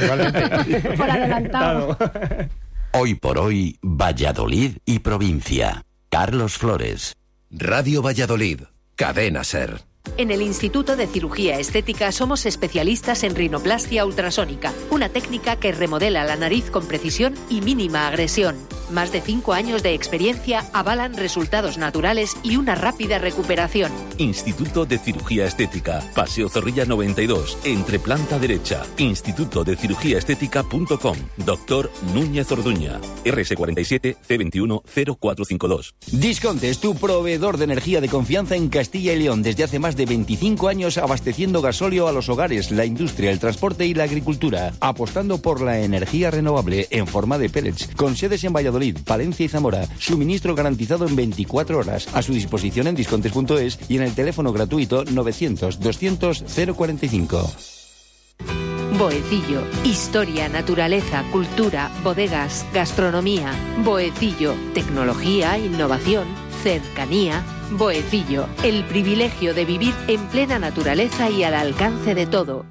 igualmente. Por adelantado. Hoy por hoy, Valladolid y provincia. Carlos Flores. Radio Valladolid, Cadena SER. En el Instituto de Cirugía Estética somos especialistas en rinoplastia ultrasónica, una técnica que remodela la nariz con precisión y mínima agresión. Más de 5 años de experiencia avalan resultados naturales y una rápida recuperación. Instituto de Cirugía Estética, Paseo Zorrilla 92, entre planta derecha. institutodecirugíaestética.com. Doctor Núñez Orduña. RS47 C21 0452. Disconte es tu proveedor de energía de confianza en Castilla y León desde hace más de 25 años, abasteciendo gasóleo a los hogares, la industria, el transporte y la agricultura, apostando por la energía renovable en forma de pellets, con sedes en Valladolid, Palencia y Zamora. Suministro garantizado en 24 horas, a su disposición en discontes.es y en el teléfono gratuito 900 200 045. Boecillo. Historia, naturaleza, cultura, bodegas, gastronomía. Boecillo. Tecnología, innovación, cercanía. Boecillo. El privilegio de vivir en plena naturaleza y al alcance de todo.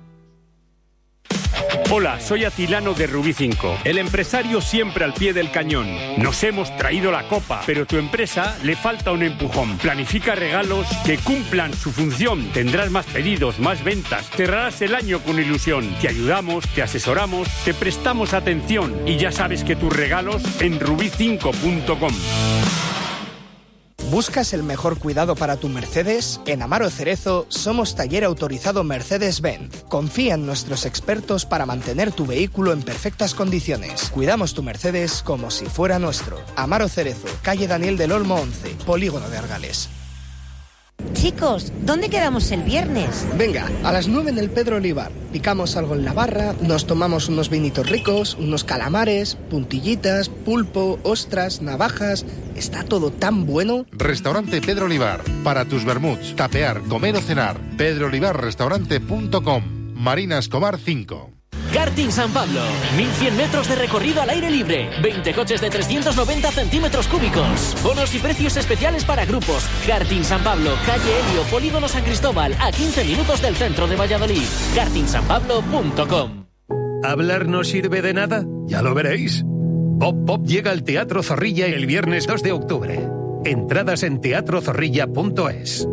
Hola, soy Atilano de Rubí 5, el empresario siempre al pie del cañón. Nos hemos traído la copa, pero a tu empresa le falta un empujón. Planifica regalos que cumplan su función. Tendrás más pedidos, más ventas. Cerrarás el año con ilusión. Te ayudamos, te asesoramos, te prestamos atención. Y ya sabes que tus regalos en rubí5.com. ¿Buscas el mejor cuidado para tu Mercedes? En Amaro Cerezo somos taller autorizado Mercedes-Benz. Confía en nuestros expertos para mantener tu vehículo en perfectas condiciones. Cuidamos tu Mercedes como si fuera nuestro. Amaro Cerezo, calle Daniel del Olmo 11, Polígono de Argales. Chicos, ¿dónde quedamos el viernes? Venga, a las 9 en el Pedro Olivar. Picamos algo en la barra, nos tomamos unos vinitos ricos, unos calamares, puntillitas, pulpo, ostras, navajas. Está todo tan bueno. Restaurante Pedro Olivar. Para tus vermuts, tapear, comer o cenar. pedroolivarrestaurante.com. Marina Escobar 5. Karting San Pablo, 1100 metros de recorrido al aire libre, 20 coches de 390 centímetros cúbicos, bonos y precios especiales para grupos. Karting San Pablo, calle Helio, Polígono San Cristóbal, a 15 minutos del centro de Valladolid. kartingsanpablo.com. ¿Hablar no sirve de nada? Ya lo veréis. Pop Pop llega al Teatro Zorrilla el viernes 2 de octubre. Entradas en teatrozorrilla.es.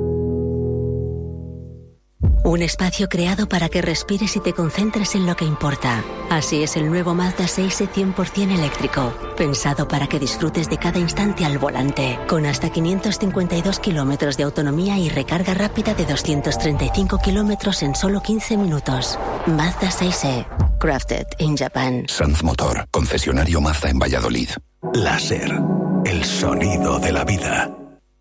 Un espacio creado para que respires y te concentres en lo que importa. Así es el nuevo Mazda 6e 100% eléctrico, pensado para que disfrutes de cada instante al volante, con hasta 552 kilómetros de autonomía y recarga rápida de 235 kilómetros en solo 15 minutos. Mazda 6e, crafted in Japan. Sanz Motor, concesionario Mazda en Valladolid. Láser, el sonido de la vida.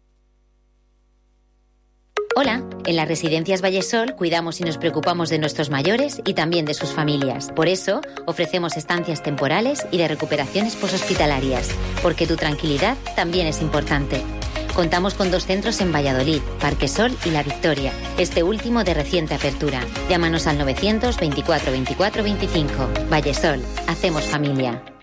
Hola, en las Residencias Vallesol cuidamos y nos preocupamos de nuestros mayores y también de sus familias. Por eso, ofrecemos estancias temporales y de recuperaciones poshospitalarias, porque tu tranquilidad también es importante. Contamos con 2 centros en Valladolid, Parque Sol y La Victoria, este último de reciente apertura. Llámanos al 924 24 25. Vallesol, hacemos familia.